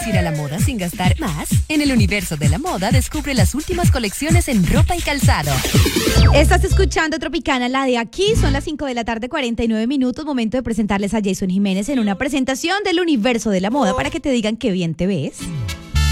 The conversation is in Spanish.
ir a la moda sin gastar más? En el universo de la moda, descubre las últimas colecciones en ropa y calzado. Estás escuchando Tropicana, la de aquí. Son las 5 de la tarde, 49 minutos. Momento de presentarles a Jason Jiménez en una presentación del universo de la moda para que te digan qué bien te ves.